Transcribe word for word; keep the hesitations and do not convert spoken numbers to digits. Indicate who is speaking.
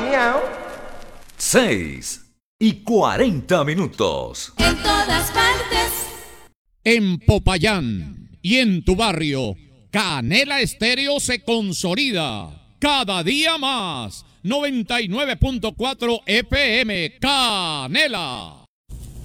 Speaker 1: miau, miau.
Speaker 2: seis y cuarenta minutos.
Speaker 3: En todas partes.
Speaker 4: En Popayán y en tu barrio, Canela Estéreo se consolida cada día más. noventa y nueve punto cuatro F M, Canela.